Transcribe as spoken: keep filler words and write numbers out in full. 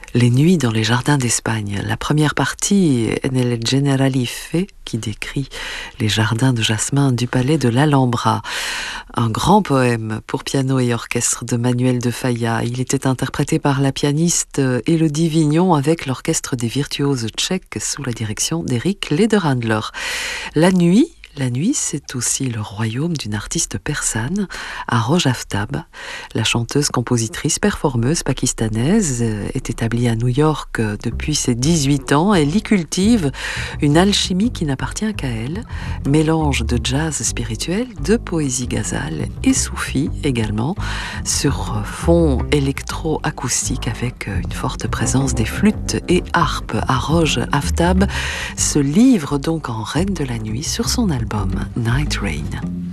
Les nuits dans les jardins d'Espagne. La première partie, En el Generalife, qui décrit les jardins de jasmin du palais de l'Alhambra. Un grand poème pour piano et orchestre de Manuel de Falla. Il était interprété par la pianiste Élodie Vignon avec l'orchestre des virtuoses tchèques sous la direction d'Eric Lederhandler. La nuit, La nuit, c'est aussi le royaume d'une artiste persane, Aroj Aftab. La chanteuse, compositrice, performeuse pakistanaise est établie à New York depuis ses dix-huit ans. Elle y cultive une alchimie qui n'appartient qu'à elle, mélange de jazz spirituel, de poésie ghazal et soufi également, sur fond électro-acoustique avec une forte présence des flûtes et harpes. Aroj Aftab se livre donc en reine de la nuit sur son album Night Rain.